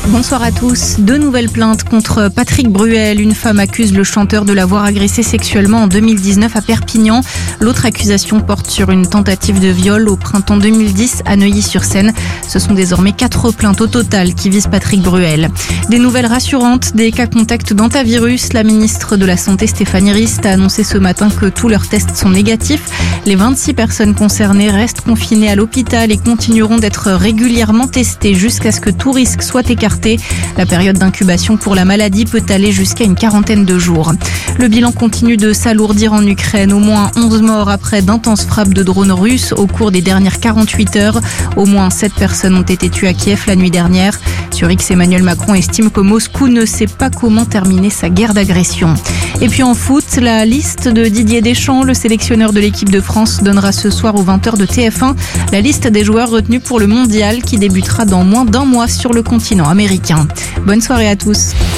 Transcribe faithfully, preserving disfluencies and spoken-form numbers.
Bonsoir à tous. Deux nouvelles plaintes contre Patrick Bruel. Une femme accuse le chanteur de l'avoir agressé sexuellement en deux mille dix-neuf à Perpignan. L'autre accusation porte sur une tentative de viol au printemps deux mille dix à Neuilly-sur-Seine. Ce sont désormais quatre plaintes au total qui visent Patrick Bruel. Des nouvelles rassurantes, des cas contacts d'antavirus. La ministre de la Santé Stéphanie Rist a annoncé ce matin que tous leurs tests sont négatifs. Les vingt-six personnes concernées restent confinées à l'hôpital et continueront d'être régulièrement testées jusqu'à ce que tout risque soit écarté. La période d'incubation pour la maladie peut aller jusqu'à une quarantaine de jours. Le bilan continue de s'alourdir en Ukraine. Au moins onze morts après d'intenses frappes de drones russes au cours des dernières quarante-huit heures. Au moins sept personnes ont été tuées à Kiev la nuit dernière. Sur X, Emmanuel Macron estime que Moscou ne sait pas comment terminer sa guerre d'agression. Et puis en foot, la liste de Didier Deschamps, le sélectionneur de l'équipe de France, donnera ce soir aux vingt heures de T F un la liste des joueurs retenus pour le mondial qui débutera dans moins d'un mois sur le continent américain. Bonne soirée à tous.